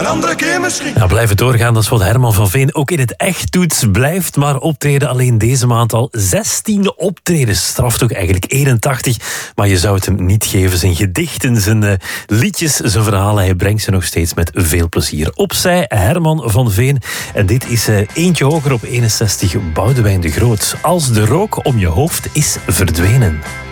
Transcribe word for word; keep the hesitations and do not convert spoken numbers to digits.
een andere keer misschien. Ja, blijven doorgaan, dat is wat Herman van Veen ook in het echt doet. Blijft maar optreden, alleen deze maand al zestien optredens. Straf toch eigenlijk eenentachtig, maar je zou het hem niet geven. Zijn gedichten, zijn uh, liedjes, zijn verhalen, hij brengt ze nog steeds met veel plezier. Opzij, Herman van Veen. En dit is uh, eentje hoger op eenenzestig, Boudewijn de Groot. Als de rook om je hoofd is verdwenen.